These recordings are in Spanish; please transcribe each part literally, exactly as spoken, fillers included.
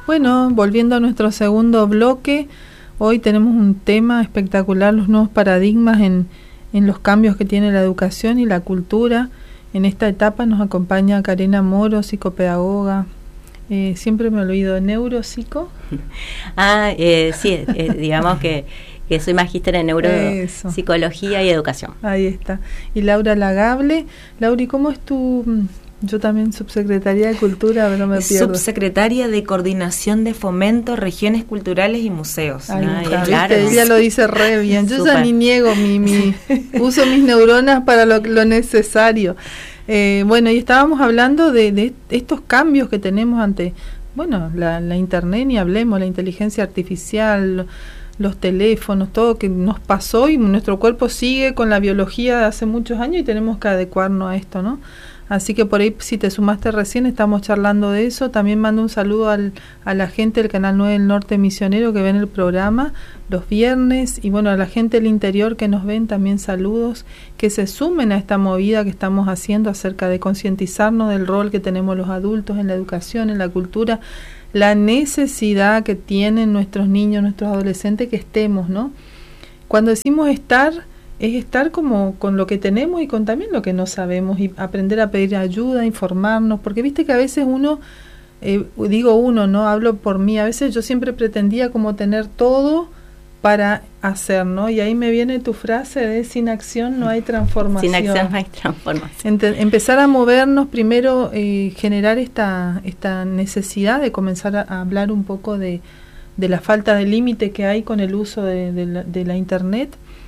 Bueno, volviendo a nuestro segundo bloque, hoy tenemos un tema espectacular, los nuevos paradigmas en, en los cambios que tiene la educación y la cultura. En esta etapa nos acompaña Karena Moro, psicopedagoga. Eh, siempre me olvido, neuropsico. Ah, eh, sí, eh, digamos que, que soy magíster en neuropsicología y educación. Ahí está. Y Laura Lagable. Lauri, ¿cómo es tu...? Yo también subsecretaría de Cultura, pero me pierdo. Subsecretaria de Coordinación de Fomento, Regiones Culturales y Museos. Ahí Ah, está, claro. ¿viste? Ella lo dice re bien. Yo Super. ya ni niego mi, mi uso mis neuronas para lo, lo necesario. Eh, bueno, y estábamos hablando de, de estos cambios que tenemos ante, bueno, la, la internet, ni hablemos, la inteligencia artificial, los teléfonos, todo que nos pasó y nuestro cuerpo sigue con la biología de hace muchos años y tenemos que adecuarnos a esto, ¿no? Así que por ahí, si te sumaste recién, estamos charlando de eso. También mando un saludo al, a la gente del Canal nueve del Norte Misionero que ven el programa los viernes, y bueno, a la gente del interior que nos ven también saludos, que se sumen a esta movida que estamos haciendo acerca de concientizarnos del rol que tenemos los adultos en la educación, en la cultura, la necesidad que tienen nuestros niños, nuestros adolescentes, que estemos, ¿no? Cuando decimos estar, es estar como con lo que tenemos y con también lo que no sabemos, y aprender a pedir ayuda, informarnos, porque viste que a veces uno, eh, digo uno, no hablo por mí, a veces yo siempre pretendía como tener todo para hacer, ¿no? Y ahí me viene tu frase de sin acción no hay transformación. Sin acción no hay transformación. Ent- empezar a movernos, primero eh, generar esta, esta necesidad de comenzar a, a hablar un poco de, de la falta de límite que hay con el uso de, de, la, de la internet.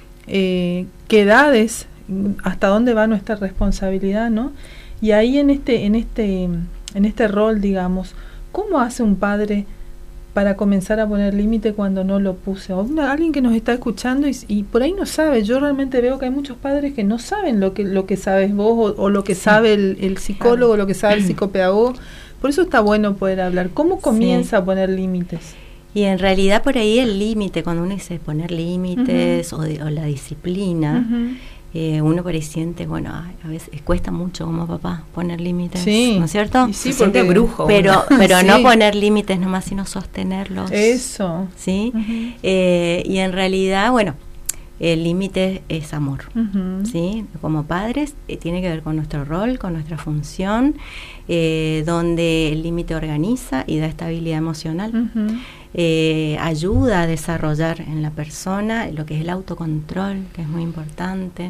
Eh, qué edades, hasta dónde va nuestra responsabilidad, ¿no? Y ahí en este, en este, en este rol, digamos, ¿cómo hace un padre para comenzar a poner límite cuando no lo puse? O una, alguien que nos está escuchando y, y por ahí no sabe. Yo realmente veo que hay muchos padres que no saben lo que lo que sabes vos o, o lo que sí. sabe el, el psicólogo, claro. lo que sabe el psicopedagogo. Por eso está bueno poder hablar. ¿Cómo comienza sí. a poner límites? Y en realidad por ahí el límite, cuando uno dice poner límites uh-huh. o, de, o la disciplina, uh-huh. eh, uno por ahí siente, bueno, a veces cuesta mucho como papá poner límites, sí. ¿no es cierto? Y sí, se porque siente brujo. Pero, pero sí. no poner límites nomás, sino sostenerlos. Eso. ¿Sí? Uh-huh. Eh, y en realidad, bueno, el límite es amor, uh-huh. ¿sí? Como padres, eh, tiene que ver con nuestro rol, con nuestra función, eh, donde el límite organiza y da estabilidad emocional. Uh-huh. Eh, ayuda a desarrollar en la persona lo que es el autocontrol, que es muy importante.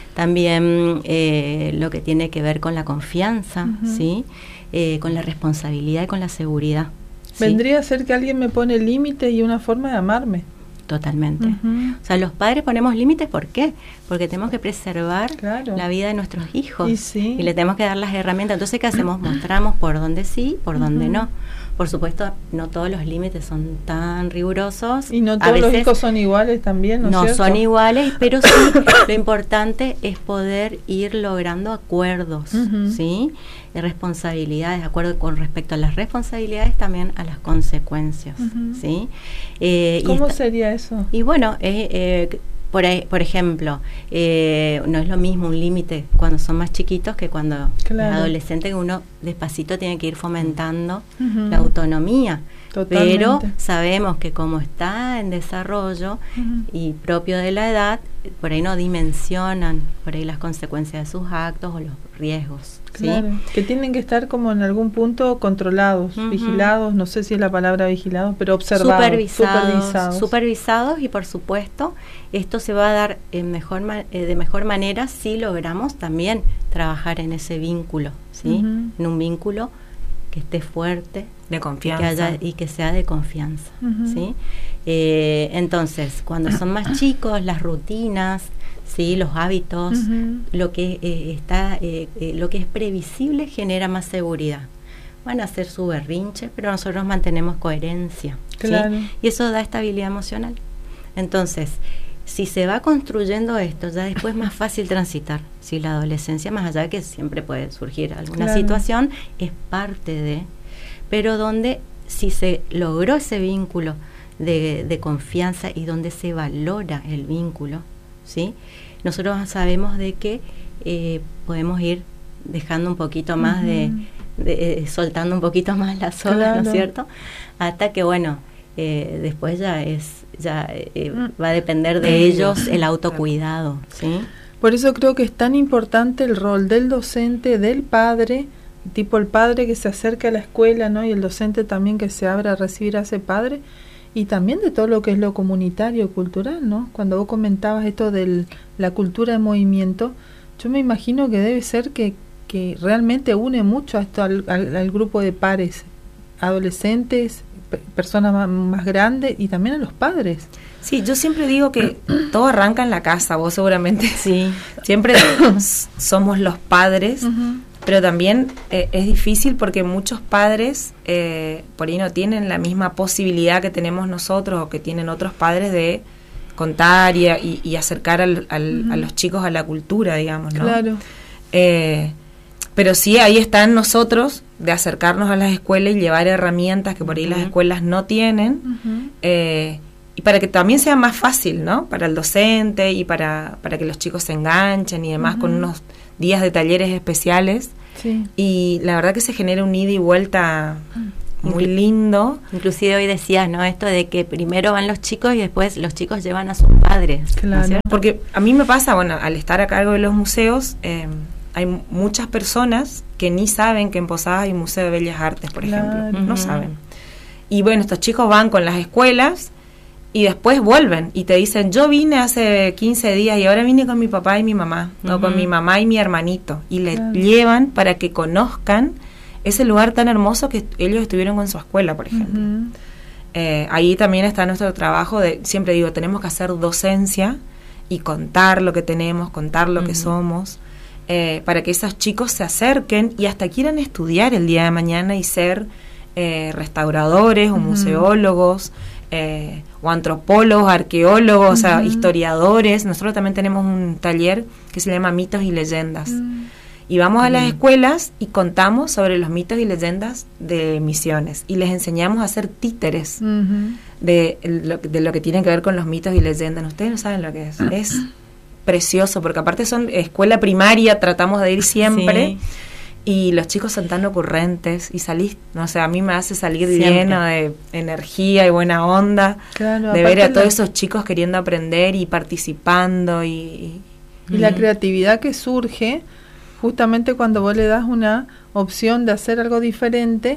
También eh, lo que tiene que ver con la confianza, uh-huh. ¿sí? Eh, con la responsabilidad y con la seguridad. ¿sí? Vendría a ser que alguien me pone límites y una forma de amarme. Totalmente. Uh-huh. O sea, los padres ponemos límites, ¿por qué? Porque tenemos que preservar claro. la vida de nuestros hijos y, sí. y le tenemos que dar las herramientas. Entonces, ¿qué hacemos? Mostramos por dónde sí, por uh-huh. dónde no. Por supuesto, no todos los límites son tan rigurosos. Y no todos los hijos son iguales también, ¿no es No cierto? son iguales, pero sí, lo importante es poder ir logrando acuerdos, uh-huh. ¿sí? De responsabilidades, acuerdo con respecto a las responsabilidades, también a las consecuencias, uh-huh. ¿sí? Eh, ¿Cómo y esta, sería eso? Y bueno, eh, eh, por, ahí, por ejemplo, eh, no es lo mismo un límite cuando son más chiquitos que cuando claro. es adolescente, que uno despacito tiene que ir fomentando uh-huh. la autonomía. Totalmente. Pero sabemos que como está en desarrollo uh-huh. y propio de la edad, por ahí no dimensionan por ahí las consecuencias de sus actos o los riesgos. ¿sí? Claro, que tienen que estar como en algún punto controlados, uh-huh. vigilados, no sé si es la palabra vigilados, pero observados, supervisados, supervisados. Supervisados y por supuesto esto se va a dar en mejor ma- eh, de mejor manera si logramos también trabajar en ese vínculo, ¿sí? Uh-huh. En un vínculo que esté fuerte, de confianza, que haya, y que sea de confianza, uh-huh. ¿sí? Eh, entonces, cuando son más chicos, las rutinas, sí, los hábitos, uh-huh. lo que eh, está, eh, eh, lo que es previsible genera más seguridad. Van a hacer su berrinche, pero nosotros mantenemos coherencia, claro. ¿sí? Y eso da estabilidad emocional. Entonces, si se va construyendo esto, ya después es más fácil transitar. Si la adolescencia, más allá de que siempre puede surgir alguna claro. situación, es parte de, pero donde si se logró ese vínculo de, de confianza y donde se valora el vínculo, ¿sí? Nosotros sabemos de que eh, podemos ir dejando un poquito más uh-huh. de, de, eh, soltando un poquito más la soga, claro. ¿no es cierto? Hasta que, bueno, eh, después ya es ya eh, va a depender de ellos el autocuidado, ¿sí? Por eso creo que es tan importante el rol del docente, del padre, tipo el padre que se acerca a la escuela, ¿no? Y el docente también que se abre a recibir a ese padre, y también de todo lo que es lo comunitario, cultural, ¿no? Cuando vos comentabas esto de la cultura de movimiento, yo me imagino que debe ser que, que realmente une mucho a esto al, al, al grupo de pares, adolescentes, pe- personas más, más grandes y también a los padres. Sí, yo siempre digo que todo arranca en la casa, vos seguramente. Sí. Siempre somos los padres. Uh-huh. Pero también eh, es difícil porque muchos padres eh, por ahí no tienen la misma posibilidad que tenemos nosotros o que tienen otros padres de contar y, y, y acercar al, al, uh-huh. a los chicos a la cultura, digamos, ¿no? Claro. Eh, pero sí, ahí están nosotros de acercarnos a las escuelas y llevar herramientas que por ahí uh-huh. las escuelas no tienen, uh-huh. eh, y para que también sea más fácil, ¿no? Para el docente y para, para que los chicos se enganchen y demás uh-huh. con unos días de talleres especiales, sí. Y la verdad que se genera un ida y vuelta muy Inclu- lindo. Inclusive hoy decías, ¿no? Esto de que primero van los chicos y después los chicos llevan a sus padres. Claro. ¿No? Porque a mí me pasa, bueno, al estar a cargo de los museos, eh, hay m- muchas personas que ni saben que en Posadas hay un Museo de Bellas Artes, por claro. ejemplo, uh-huh. no saben. Y bueno, estos chicos van con las escuelas y después vuelven y te dicen, yo vine hace quince días y ahora vine con mi papá y mi mamá, uh-huh. o con mi mamá y mi hermanito, y le claro. llevan para que conozcan ese lugar tan hermoso que ellos estuvieron con su escuela, por ejemplo. Uh-huh. Eh, ahí también está nuestro trabajo de, siempre digo, tenemos que hacer docencia y contar lo que tenemos, contar lo uh-huh. que somos, eh, para que esos chicos se acerquen y hasta quieran estudiar el día de mañana y ser eh, restauradores o uh-huh. museólogos, Eh, o antropólogos, arqueólogos, uh-huh. o sea, historiadores. Nosotros también tenemos un taller que se llama Mitos y Leyendas. Uh-huh. Y vamos a las escuelas y contamos sobre los mitos y leyendas de Misiones. Y les enseñamos a hacer títeres uh-huh. de, lo, de lo que tiene que ver con los mitos y leyendas. Ustedes no saben lo que es. Uh-huh. Es precioso, porque aparte son escuela primaria, tratamos de ir siempre. Sí. Y los chicos son tan ocurrentes y salís, no sé, a mí me hace salir siempre lleno de energía y buena onda, claro, de ver a todos la... esos chicos queriendo aprender y participando. Y, y, y la creatividad que surge justamente cuando vos le das una opción de hacer algo diferente,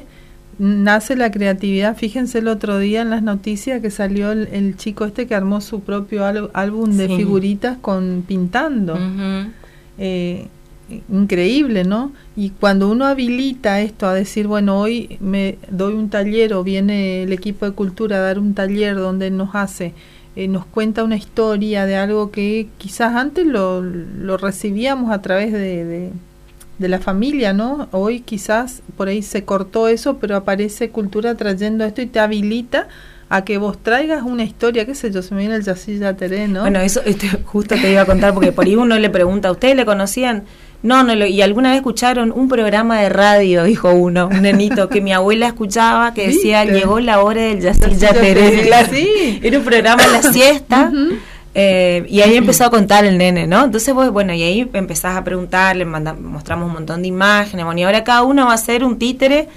nace la creatividad. Fíjense el otro día en las noticias que salió el, el chico este que armó su propio al, álbum de sí. figuritas con pintando. Uh-huh. Eh, increíble, ¿no? Y cuando uno habilita esto a decir, bueno, hoy me doy un taller o viene el equipo de cultura a dar un taller donde nos hace, eh, nos cuenta una historia de algo que quizás antes lo, lo recibíamos a través de, de, de la familia, ¿no? Hoy quizás por ahí se cortó eso, pero aparece cultura trayendo esto y te habilita a que vos traigas una historia, qué sé yo, se me viene el Yacilla Teré, ¿no? Bueno, eso este, justo te iba a contar, porque por ahí uno le pregunta, ¿ustedes le conocían? No, no, lo, y alguna vez escucharon un programa de radio, dijo uno, un nenito, que mi abuela escuchaba, que decía, ¿viste? Llegó la hora del Yacilla Teré. Claro, sí. Era un programa en la siesta, uh-huh. eh, y ahí empezó a contar el nene, ¿no? Entonces, vos, bueno, y ahí empezás a preguntar, le manda, mostramos un montón de imágenes, bueno, y ahora cada uno va a hacer un títere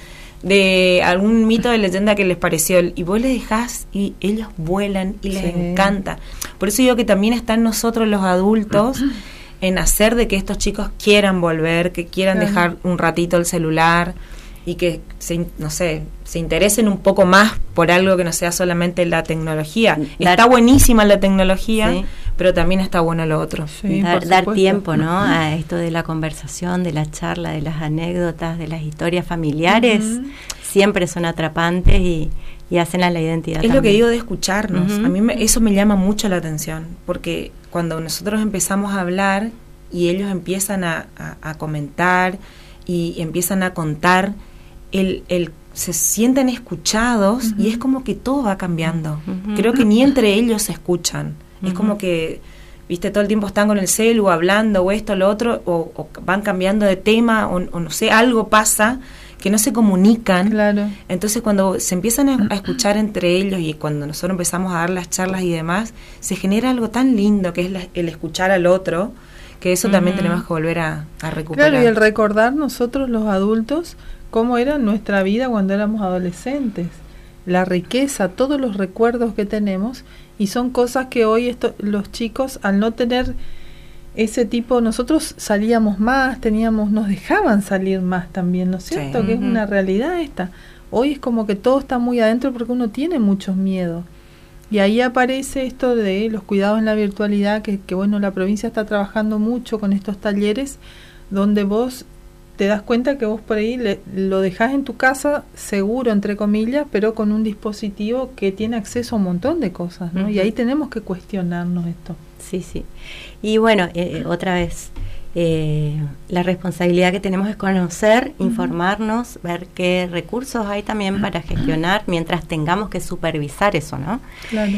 de algún mito de leyenda que les pareció, y vos les dejás y ellos vuelan y les sí. encanta. Por eso digo que también está en nosotros los adultos en hacer de que estos chicos quieran volver, que quieran claro. dejar un ratito el celular y que se, no sé, se interesen un poco más por algo que no sea solamente la tecnología. Dar, está buenísima la tecnología, sí. pero también está bueno lo otro. Sí, dar, dar tiempo, ¿no? A esto de la conversación, de la charla, de las anécdotas, de las historias familiares, uh-huh. siempre son atrapantes y, y hacen a la identidad. Es también. Lo que digo de escucharnos. Uh-huh. A mí me, eso me llama mucho la atención, porque cuando nosotros empezamos a hablar y ellos empiezan a, a, a comentar y empiezan a contar, el, el se sienten escuchados uh-huh. y es como que todo va cambiando. Uh-huh. Creo que ni entre ellos se escuchan. Uh-huh. Es como que, viste, todo el tiempo están con el celu hablando o esto, lo otro, o, o van cambiando de tema, o, o no sé, algo pasa que no se comunican. Claro. Entonces cuando se empiezan a, a escuchar entre ellos y cuando nosotros empezamos a dar las charlas y demás, se genera algo tan lindo que es la, el escuchar al otro, que eso uh-huh. también tenemos que volver a, a recuperar. Claro, y el recordar nosotros los adultos cómo era nuestra vida cuando éramos adolescentes, la riqueza, todos los recuerdos que tenemos, y son cosas que hoy esto, los chicos, al no tener ese tipo, nosotros salíamos más, teníamos, nos dejaban salir más también, ¿no es cierto? Sí. Que uh-huh. es una realidad esta. Hoy es como que todo está muy adentro porque uno tiene muchos miedos. Y ahí aparece esto de los cuidados en la virtualidad, que, que bueno, la provincia está trabajando mucho con estos talleres, donde vos te das cuenta que vos por ahí le, lo dejás en tu casa, seguro, entre comillas, pero con un dispositivo que tiene acceso a un montón de cosas, ¿no? Uh-huh. Y ahí tenemos que cuestionarnos esto. Sí, sí. Y bueno, eh, otra vez, eh, la responsabilidad que tenemos es conocer, uh-huh. informarnos, ver qué recursos hay también para gestionar, mientras tengamos que supervisar eso, ¿no? Claro.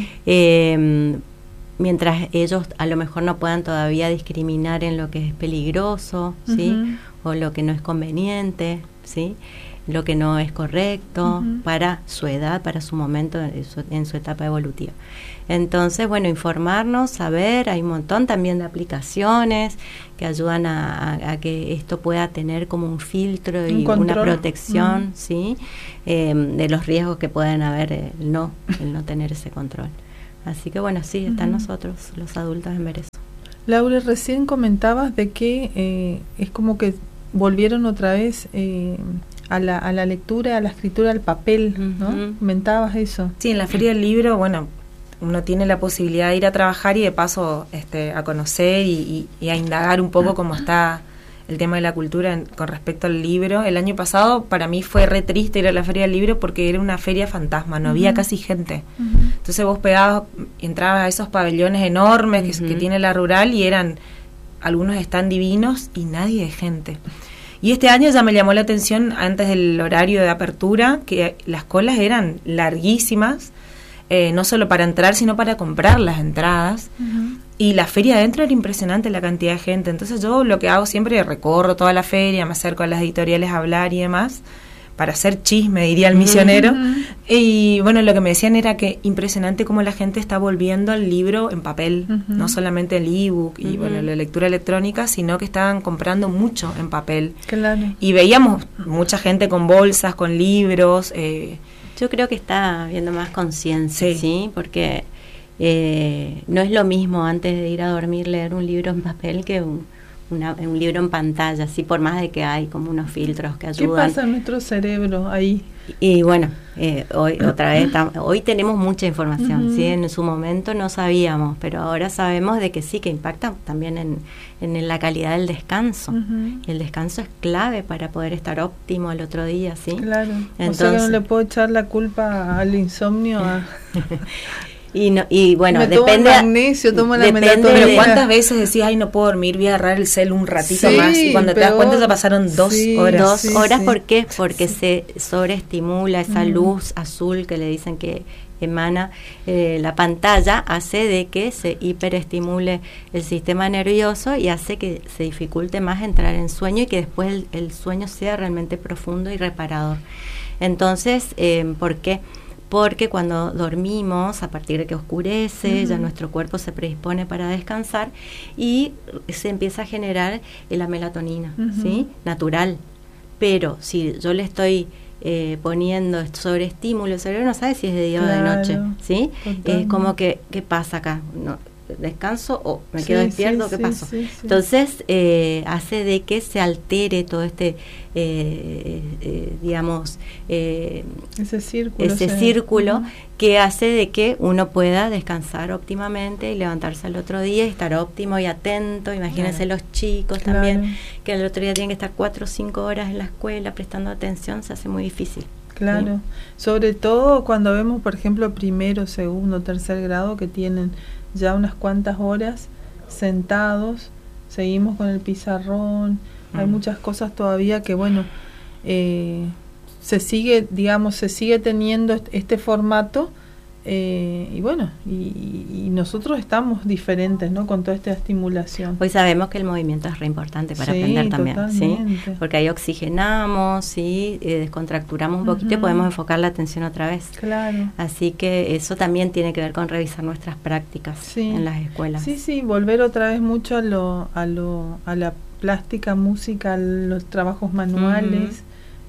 Eh, mientras ellos a lo mejor no puedan todavía discriminar en lo que es peligroso, ¿sí? Uh-huh. O lo que no es conveniente, ¿sí? Lo que no es correcto uh-huh. para su edad, para su momento, en su, en su etapa evolutiva. Entonces, bueno, informarnos, saber, hay un montón también de aplicaciones que ayudan a, a, a que esto pueda tener como un filtro y un una protección, uh-huh. ¿sí? Eh, de los riesgos que pueden haber el no, el no tener ese control. Así que bueno, sí, están uh-huh. nosotros, los adultos, en ver eso. Laura, recién comentabas de que eh, es como que volvieron otra vez eh, a, la, a la lectura, a la escritura, al papel, ¿no? Uh-huh. Comentabas eso. Sí, en la Feria del Libro, bueno, uno tiene la posibilidad de ir a trabajar y de paso este, a conocer y, y, y a indagar un poco cómo está el tema de la cultura en, con respecto al libro. El año pasado para mí fue re triste ir a la Feria del Libro porque era una feria fantasma, no uh-huh. había casi gente. Uh-huh. Entonces vos pegabas, entrabas a esos pabellones enormes uh-huh. que, que tiene la rural y eran, algunos están divinos y nadie de gente. Y este año ya me llamó la atención, antes del horario de apertura, que las colas eran larguísimas, eh, no solo para entrar, sino para comprar las entradas. Uh-huh. Y la feria adentro era impresionante la cantidad de gente. Entonces yo lo que hago siempre, recorro toda la feria, me acerco a las editoriales a hablar y demás, para hacer chisme, diría el misionero. Uh-huh. Y bueno, lo que me decían era que impresionante cómo la gente está volviendo al libro en papel, uh-huh. no solamente el ebook y uh-huh. bueno, la lectura electrónica, sino que estaban comprando mucho en papel. Claro. Y veíamos mucha gente con bolsas, con libros. Eh, Yo creo que está habiendo más conciencia, sí. ¿sí? Porque eh, no es lo mismo antes de ir a dormir leer un libro en papel que un Una, un libro en pantalla, sí, por más de que hay como unos filtros que ayudan. ¿Qué pasa en nuestro cerebro ahí? Y, y bueno, eh, hoy otra vez, tam, hoy tenemos mucha información, uh-huh. sí, en su momento no sabíamos, pero ahora sabemos de que sí, que impacta también en, en la calidad del descanso. Uh-huh. Y el descanso es clave para poder estar óptimo al otro día, ¿sí? Claro, entonces, o sea que no le puedo echar la culpa al insomnio a... Y, no, y bueno, me depende. Tomo el magnesio, tomo la melatonina. Pero ¿cuántas veces decís, ay, no puedo dormir, voy a agarrar el cel un ratito sí, más? Y cuando te das cuenta ya pasaron dos sí, horas. Dos sí, horas, sí. ¿por qué? Porque sí. se sobreestimula esa mm. luz azul que le dicen que emana eh, la pantalla, hace de que se hiperestimule el sistema nervioso y hace que se dificulte más entrar en sueño y que después el, el sueño sea realmente profundo y reparador. Entonces, eh, ¿por qué? Porque cuando dormimos, a partir de que oscurece, uh-huh. ya nuestro cuerpo se predispone para descansar y se empieza a generar la melatonina, uh-huh. ¿sí? Natural. Pero si yo le estoy eh, poniendo sobreestímulo, el cerebro no sabe si es de día claro. o de noche, ¿sí? Es como que, ¿qué pasa acá? No, ¿descanso o me quedo sí, despierto? Sí, ¿Qué sí, pasó? Sí, sí. Entonces, eh, hace de que se altere todo este, eh, eh, digamos, eh, ese círculo, ese o sea, círculo uh-huh. que hace de que uno pueda descansar óptimamente y levantarse al otro día y estar óptimo y atento. Imagínense claro. los chicos claro. también, que al otro día tienen que estar cuatro o cinco horas en la escuela prestando atención, se hace muy difícil. Claro, ¿sí? Sobre todo cuando vemos, por ejemplo, primero, segundo, tercer grado, que tienen ya unas cuantas horas sentados, seguimos con el pizarrón, mm. hay muchas cosas todavía que, bueno, eh, se sigue, digamos, se sigue teniendo este, este formato, eh, y bueno, y, y nosotros estamos diferentes, ¿no? Con toda esta estimulación. Hoy sabemos que el movimiento es re importante para sí, aprender también, totalmente. ¿Sí? Porque ahí oxigenamos, ¿sí? Eh, descontracturamos un uh-huh. poquito y podemos enfocar la atención otra vez. Claro. Así que eso también tiene que ver con revisar nuestras prácticas sí. en las escuelas. Sí, sí, volver otra vez mucho a lo, a lo, a la plástica, música, a los trabajos manuales. Uh-huh.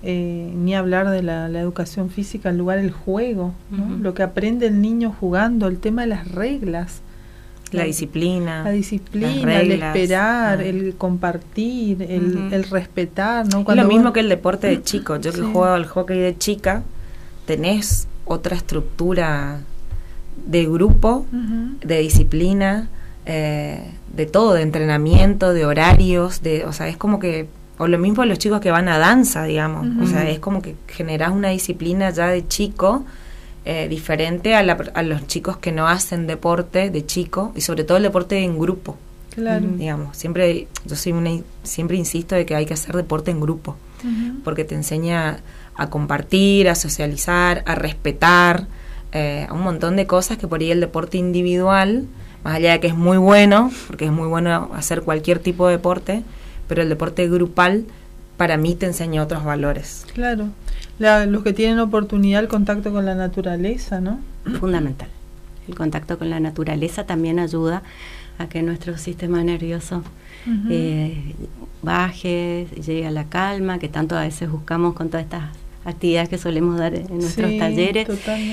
eh, ni hablar de la, la educación física, el lugar, el juego, ¿no? Uh-huh. Lo que aprende el niño jugando, el tema de las reglas. La, la disciplina. La disciplina, el esperar, uh-huh. el compartir, el, uh-huh. el respetar, ¿no? Cuando es lo mismo vos... que el deporte de chico. Yo que sí. juego al hockey de chica, tenés otra estructura de grupo, uh-huh. de disciplina, eh, de todo, de entrenamiento, de horarios, de, o sea, es como que, o lo mismo los chicos que van a danza, digamos, uh-huh. o sea, es como que generás una disciplina ya de chico, eh, diferente a, la, a los chicos que no hacen deporte de chico, y sobre todo el deporte en grupo. Claro. Digamos, siempre, yo soy una, siempre insisto de que hay que hacer deporte en grupo, uh-huh. porque te enseña a compartir, a socializar, a respetar, eh, un montón de cosas que por ahí el deporte individual, más allá de que es muy bueno, porque es muy bueno hacer cualquier tipo de deporte, pero el deporte grupal para mí te enseña otros valores. Claro, la, los que tienen oportunidad, el contacto con la naturaleza, ¿no? Fundamental. El contacto con la naturaleza también ayuda a que nuestro sistema nervioso uh-huh. eh, baje, llegue a la calma, que tanto a veces buscamos con todas estas actividades que solemos dar en nuestros sí, talleres,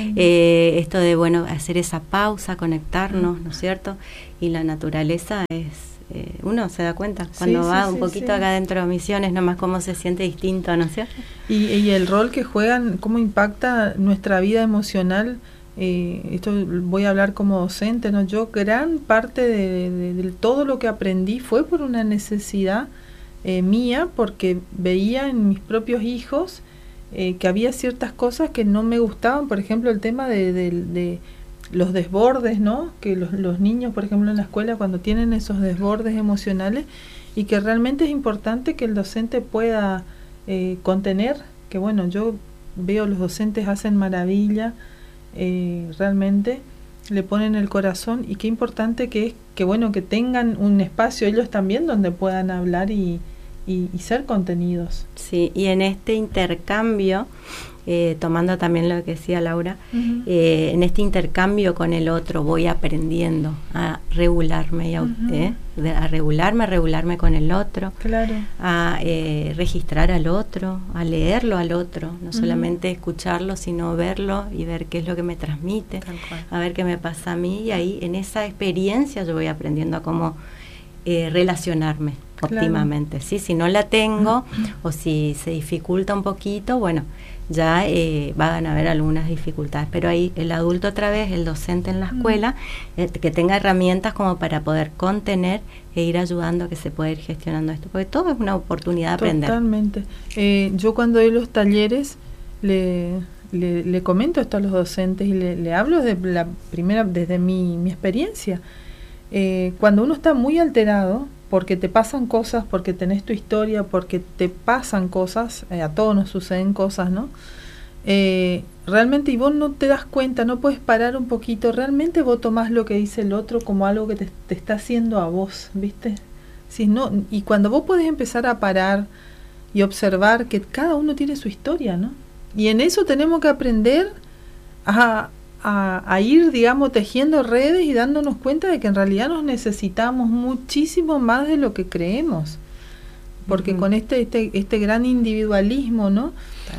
eh, esto de, bueno, hacer esa pausa, conectarnos, uh-huh. ¿no es cierto? Y la naturaleza es, eh, uno se da cuenta cuando sí, va sí, un poquito sí. acá dentro de Misiones, nomás cómo se siente distinto, ¿no es cierto? Y, y el rol que juegan, cómo impacta nuestra vida emocional, eh, esto voy a hablar como docente, ¿no? Yo gran parte de, de, de todo lo que aprendí fue por una necesidad eh, mía, porque veía en mis propios hijos Eh, que había ciertas cosas que no me gustaban, por ejemplo el tema de, de, de los desbordes, ¿no? Que los, los niños, por ejemplo en la escuela, cuando tienen esos desbordes emocionales, y que realmente es importante que el docente pueda eh, contener, que bueno, yo veo los docentes hacen maravilla, eh, realmente le ponen el corazón, y qué importante que es que bueno, que tengan un espacio ellos también donde puedan hablar y Y, y ser contenidos. Sí, y en este intercambio, eh, tomando también lo que decía Laura, uh-huh. eh, en este intercambio con el otro voy aprendiendo a regularme, y a, uh-huh. eh, de, a regularme, a regularme con el otro, claro. a eh, registrar al otro, a leerlo al otro, no uh-huh. solamente escucharlo, sino verlo y ver qué es lo que me transmite, a ver qué me pasa a mí, y ahí en esa experiencia yo voy aprendiendo a cómo eh, relacionarme óptimamente, claro. ¿sí? Si no la tengo o si se dificulta un poquito, bueno, ya eh, van a haber algunas dificultades, pero ahí el adulto otra vez, el docente en la escuela, eh, que tenga herramientas como para poder contener e ir ayudando a que se pueda ir gestionando esto, porque todo es una oportunidad de aprender. Totalmente. Eh, yo cuando doy los talleres le, le, le comento esto a los docentes y le, le hablo de la primera, desde mi, mi experiencia. Eh, cuando uno está muy alterado, porque te pasan cosas, porque tenés tu historia, porque te pasan cosas, eh, a todos nos suceden cosas, ¿no? Eh, realmente, y vos no te das cuenta, no puedes parar un poquito, realmente vos tomás lo que dice el otro como algo que te, te está haciendo a vos, ¿viste? Si no, y cuando vos podés empezar a parar y observar que cada uno tiene su historia, ¿no? Y en eso tenemos que aprender a... A, a ir, digamos, tejiendo redes y dándonos cuenta de que en realidad nos necesitamos muchísimo más de lo que creemos, porque uh-huh. con este, este este gran individualismo, ¿no?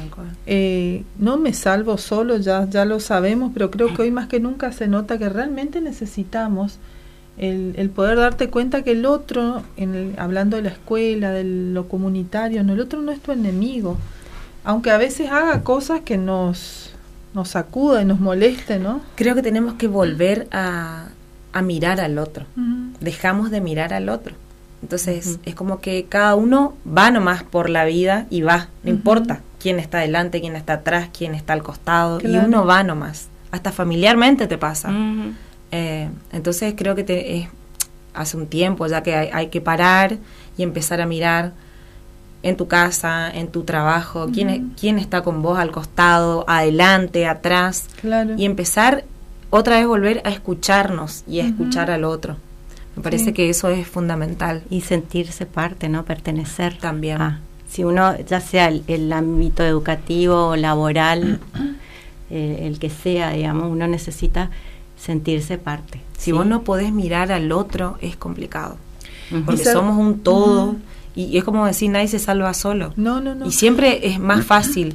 Eh, no me salvo solo, ya ya lo sabemos, pero creo que hoy más que nunca se nota que realmente necesitamos el, el poder darte cuenta que el otro, en el, hablando de la escuela, de lo comunitario, no, el otro no es tu enemigo, aunque a veces haga cosas que nos nos sacuda y nos moleste, ¿no? Creo que tenemos que volver a, a mirar al otro. Uh-huh. Dejamos de mirar al otro. Entonces, uh-huh. es como que cada uno va nomás por la vida y va. No uh-huh. importa quién está adelante, quién está atrás, quién está al costado. Claro. Y uno va nomás. Hasta familiarmente te pasa. Uh-huh. Eh, entonces, creo que te, es, hace un tiempo ya que hay, hay que parar y empezar a mirar en tu casa, en tu trabajo, uh-huh. quién, quién está con vos al costado, adelante, atrás, claro. y empezar otra vez volver a escucharnos y a uh-huh. escuchar al otro. Me parece sí. que eso es fundamental. Y sentirse parte, ¿no? Pertenecer. También. Ah, si uno, ya sea el, el ámbito educativo o laboral, eh, el que sea, digamos, uno necesita sentirse parte. Si ¿sí? vos no podés mirar al otro, es complicado. Uh-huh. Porque somos un todo... Uh-huh. Y, y es como decir, nadie se salva solo. No, no, no. Y siempre es más fácil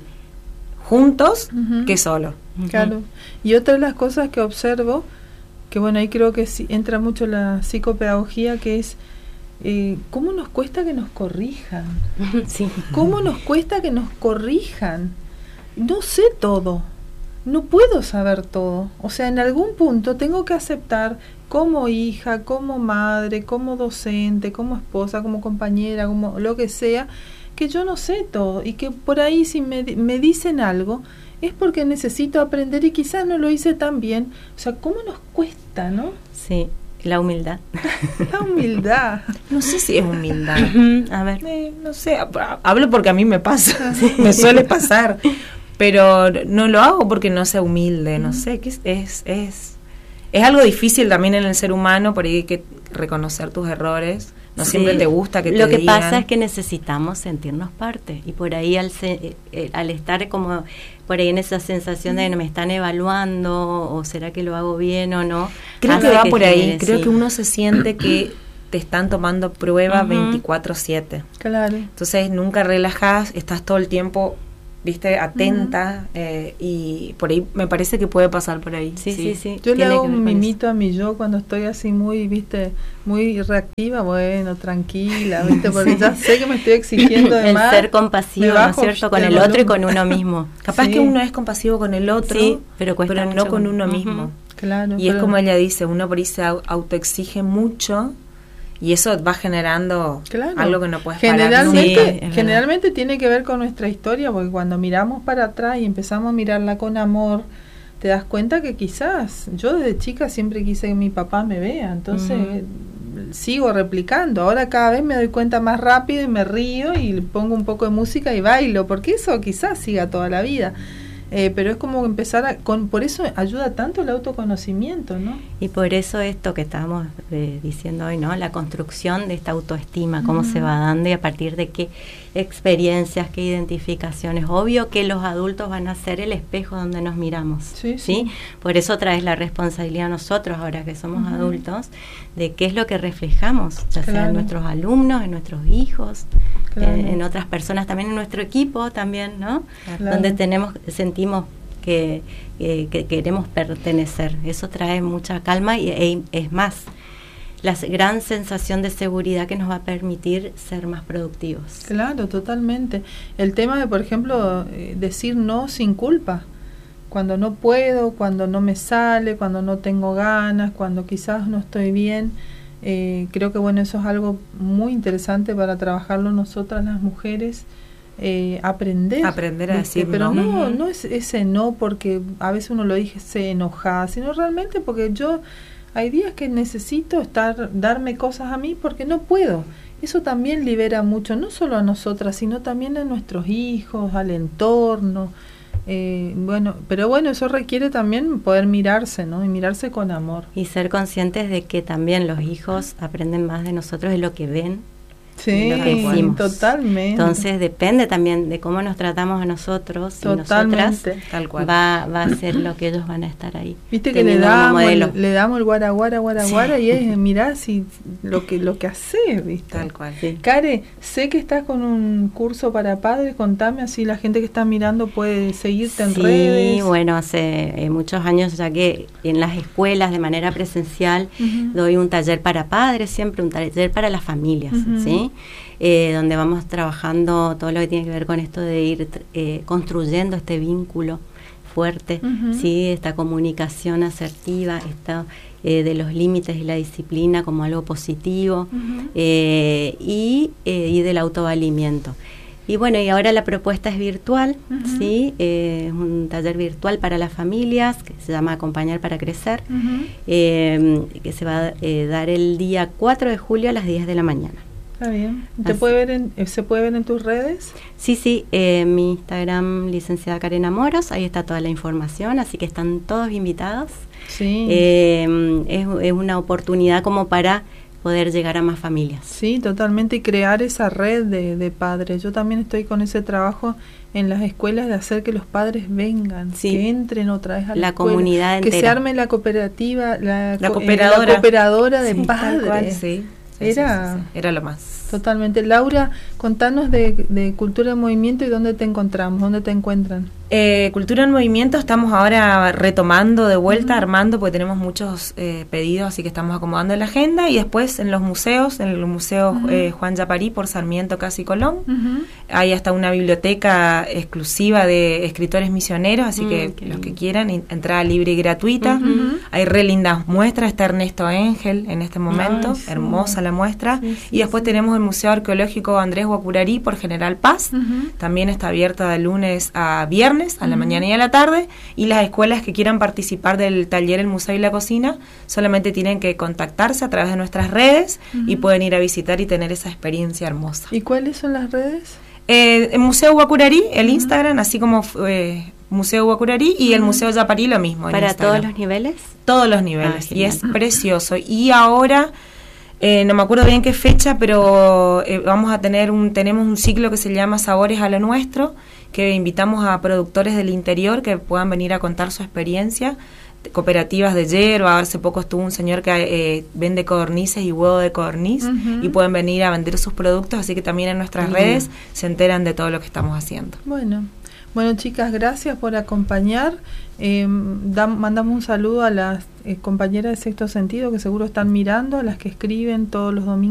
juntos uh-huh. que solo. Claro. Y otra de las cosas que observo, que bueno, ahí creo que sí, entra mucho la psicopedagogía, que es eh, cómo nos cuesta que nos corrijan. Sí. Cómo nos cuesta que nos corrijan. No sé todo, no puedo saber todo. O sea, en algún punto tengo que aceptar como hija, como madre, como docente, como esposa, como compañera, como lo que sea, que yo no sé todo y que por ahí si me, me dicen algo es porque necesito aprender y quizás no lo hice tan bien. O sea, ¿cómo nos cuesta, no? Sí, la humildad. La humildad. No sé si es humildad. A ver. Eh, no sé, hablo porque a mí me pasa, me suele pasar, pero no lo hago porque no sea humilde, no sé, que es, es, es, es algo difícil también en el ser humano, por ahí hay que reconocer tus errores. No sí. siempre te gusta que te Lo que digan. pasa es que necesitamos sentirnos parte y por ahí al, se, eh, al estar como por ahí en esa sensación de que me están evaluando o será que lo hago bien o no. Creo que va que por ahí, creo sí. que uno se siente que te están tomando prueba uh-huh. veinticuatro siete. Claro. Entonces nunca relajás, estás todo el tiempo, viste, atenta uh-huh. eh, y por ahí me parece que puede pasar por ahí. Sí, sí, sí. sí. Yo le hago un mimito a mi yo cuando estoy así muy, viste, muy reactiva, bueno, tranquila, viste, porque sí. ya sé que me estoy exigiendo de el más. El ser compasivo, ¿no es cierto? Con el volumen. Otro y con uno mismo. Capaz sí. que uno es compasivo con el otro, sí, pero, cuesta pero no con uno uh-huh. mismo. Claro. Y es como ella dice, uno por ahí se autoexige mucho. Y eso va generando claro. algo que no puedes generalmente, parar. Sí, generalmente tiene que ver con nuestra historia, porque cuando miramos para atrás y empezamos a mirarla con amor, te das cuenta que quizás, yo desde chica siempre quise que mi papá me vea, entonces uh-huh. sigo replicando. Ahora cada vez me doy cuenta más rápido y me río y le pongo un poco de música y bailo, porque eso quizás siga toda la vida. Eh, pero es como empezar a, con, por eso ayuda tanto el autoconocimiento, ¿no? Y por eso esto que estábamos eh, diciendo hoy, ¿no? La construcción de esta autoestima, cómo uh-huh. se va dando y a partir de qué experiencias, qué identificaciones. Obvio que los adultos van a ser el espejo donde nos miramos, ¿sí? ¿sí? Por eso traes la responsabilidad a nosotros, ahora que somos uh-huh. adultos, de qué es lo que reflejamos, ya claro. sea en nuestros alumnos, en nuestros hijos, claro. en, en otras personas, también en nuestro equipo, también, ¿no? Claro. Donde tenemos, sentimos que, que, que queremos pertenecer. Eso trae mucha calma y e, es más, la gran sensación de seguridad que nos va a permitir ser más productivos. Claro, totalmente. El tema de, por ejemplo, eh, decir no sin culpa. Cuando no puedo, cuando no me sale, cuando no tengo ganas, cuando quizás no estoy bien. Eh, creo que bueno, eso es algo muy interesante para trabajarlo nosotras las mujeres. Eh, aprender. Aprender a decir pero no. no, no es ese no porque a veces uno lo dice enojada, sino realmente porque yo... Hay días que necesito estar, darme cosas a mí porque no puedo. Eso también libera mucho, no solo a nosotras, sino también a nuestros hijos, al entorno. Eh, bueno, pero bueno, eso requiere también poder mirarse, ¿no? Y mirarse con amor. Y ser conscientes de que también los hijos aprenden más de nosotros de lo que ven. Sí, lo que decimos. Totalmente. Entonces depende también de cómo nos tratamos a nosotros y nosotras, tal cual. Va, va a ser lo que ellos van a estar ahí. Viste que le damos, el, le damos el guara guara guara sí. guara y es mirar si lo que lo que haces, ¿viste? Tal cual. Sí. Care, sé que estás con un curso para padres, contame así la gente que está mirando puede seguirte en sí, redes. Sí, bueno, hace eh, muchos años ya que en las escuelas de manera presencial uh-huh. doy un taller para padres, siempre un taller para las familias, uh-huh. ¿sí? Eh, donde vamos trabajando todo lo que tiene que ver con esto de ir eh, construyendo este vínculo fuerte, uh-huh. ¿sí? Esta comunicación asertiva, esta, eh, de los límites y la disciplina como algo positivo uh-huh. eh, y, eh, y del autovalimiento. Y bueno, y ahora la propuesta es virtual, uh-huh. ¿sí? Eh, es un taller virtual para las familias que se llama Acompañar para Crecer, uh-huh. eh, que se va a eh, dar el día cuatro de julio a las diez de la mañana. Está bien. ¿Te puede ver en, ¿Se puede ver en tus redes? Sí, sí, eh, mi Instagram, licenciada Karen Amoros, ahí está toda la información, así que están todos invitados. Sí. Eh, es, es una oportunidad como para poder llegar a más familias. Sí, totalmente, y crear esa red de, de padres. Yo también estoy con ese trabajo en las escuelas de hacer que los padres vengan, sí. que entren otra vez a la, la escuela, comunidad entera. Que se arme la cooperativa, la, la co- cooperadora, la cooperadora de sí, padres. tal cual, sí. Sí, era sí, sí, sí. Era lo más. Totalmente. Laura, contanos de, de Cultura en Movimiento y dónde te encontramos, dónde te encuentran. Eh, Cultura en Movimiento estamos ahora retomando de vuelta, uh-huh. armando, porque tenemos muchos eh, pedidos, así que estamos acomodando la agenda. Y después en los museos, en el Museo uh-huh. eh, Juan Yaparí por Sarmiento, Casi Colón, uh-huh. hay hasta una biblioteca exclusiva de escritores misioneros, así uh-huh. que los que quieran, entrada libre y gratuita. Uh-huh. Hay re lindas muestras, está Ernesto Engel en este momento, Ay, sí. hermosa la muestra. Sí, sí, y después sí. tenemos el Museo Arqueológico Andrés Guacurarí por General Paz, uh-huh. también está abierta de lunes a viernes, a la uh-huh. mañana y a la tarde, y las escuelas que quieran participar del taller El Museo y la Cocina solamente tienen que contactarse a través de nuestras redes uh-huh. y pueden ir a visitar y tener esa experiencia hermosa. ¿Y cuáles son las redes? Eh, el Museo Guacurarí, el uh-huh. Instagram, así como eh, Museo Guacurarí, y uh-huh. el Museo Yaparí lo mismo. ¿Para Instagram. Todos los niveles? Todos los niveles, ah, y es precioso. Y ahora... Eh, no me acuerdo bien qué fecha, pero eh, vamos a tener un tenemos un ciclo que se llama Sabores a lo Nuestro, que invitamos a productores del interior que puedan venir a contar su experiencia, cooperativas de yerba. Hace poco estuvo un señor que eh, vende codornices y huevo de codorniz, uh-huh. y pueden venir a vender sus productos, así que también en nuestras uh-huh. redes se enteran de todo lo que estamos haciendo. Bueno, bueno chicas, gracias por acompañar. Eh, da, mandamos un saludo a las eh, compañeras de Sexto Sentido que seguro están mirando, a las que escriben todos los domingos.